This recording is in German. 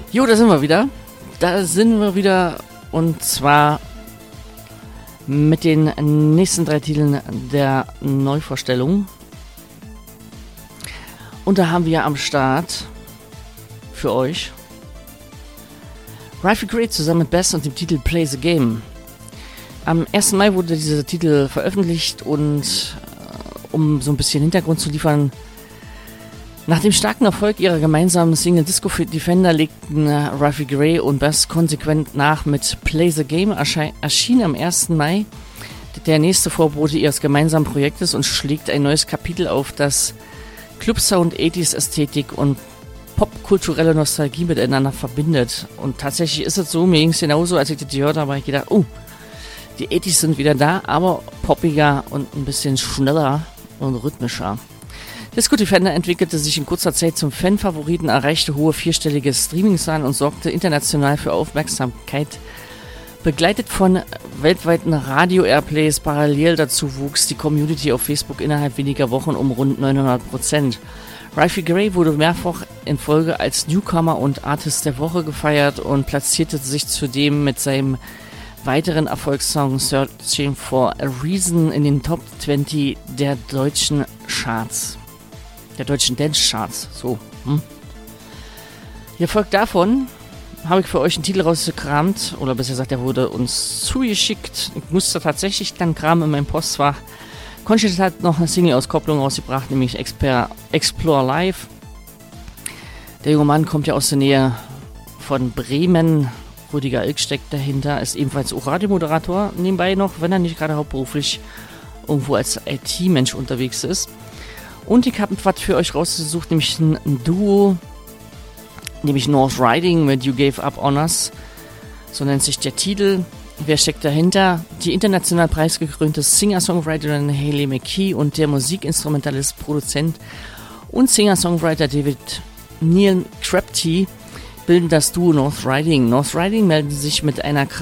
Jo, da sind wir wieder. Und zwar mit den nächsten 3 Titeln der Neuvorstellung. Und da haben wir am Start für euch Rifle Grade zusammen mit Bess und dem Titel Play the Game. Am 1. Mai wurde dieser Titel veröffentlicht und um so ein bisschen Hintergrund zu liefern, nach dem starken Erfolg ihrer gemeinsamen Single Disco Defender legten Rifle Grey und Bess konsequent nach mit Play the Game, erschien am 1. Mai der nächste Vorbote ihres gemeinsamen Projektes und schlägt ein neues Kapitel auf, das Clubsound, 80s Ästhetik und popkulturelle Nostalgie miteinander verbindet. Und tatsächlich ist es so, mir ging es genauso, als ich das gehört habe, habe ich gedacht, die 80s sind wieder da, aber poppiger und ein bisschen schneller und rhythmischer. Disco Defender entwickelte sich in kurzer Zeit zum Fan-Favoriten, erreichte hohe 4-stellige Streaming-Zahlen und sorgte international für Aufmerksamkeit. Begleitet von weltweiten Radio-Airplays parallel dazu wuchs die Community auf Facebook innerhalb weniger Wochen um rund 900%. Rifle Grey wurde mehrfach in Folge als Newcomer und Artist der Woche gefeiert und platzierte sich zudem mit seinem weiteren Erfolgssong Searching for a Reason in den Top 20 der deutschen Charts. Der deutschen Dance-Charts, so. Hier folgt davon, habe ich für euch einen Titel rausgekramt, oder besser gesagt, der wurde uns zugeschickt. Ich musste tatsächlich dann kramen in meinem Postfach. Conscious hat noch eine Single-Auskopplung rausgebracht, nämlich Explore Live. Der junge Mann kommt ja aus der Nähe von Bremen. Rüdiger Ilk steckt dahinter, ist ebenfalls auch Radiomoderator nebenbei noch, wenn er nicht gerade hauptberuflich irgendwo als IT-Mensch unterwegs ist. Und ich habe was für euch rausgesucht, nämlich ein Duo, nämlich North Riding mit You Gave Up On Us. So nennt sich der Titel. Wer steckt dahinter? Die international preisgekrönte Singer-Songwriterin Hayley McKee und der Musikinstrumentalist, Produzent und Singer-Songwriter David Neil Crabtree bilden das Duo North Riding. North Riding melden sich mit einer